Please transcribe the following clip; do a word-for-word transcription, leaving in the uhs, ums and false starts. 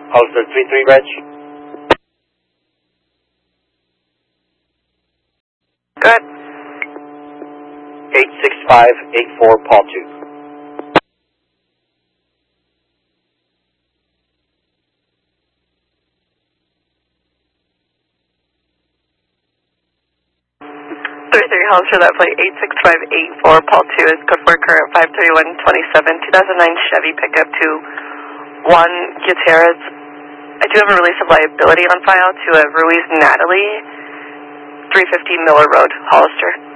Hollister three three, Reg. Go ahead. eight six five eight four, Paul two. three three Hollister, that flight eight six five eight four, Paul two is good for current five thirty-one twenty-seven, two thousand nine Chevy pickup to Juan Gutierrez. I do have a release of liability on file to a Ruiz Natalie, three fifty Miller Road, Hollister.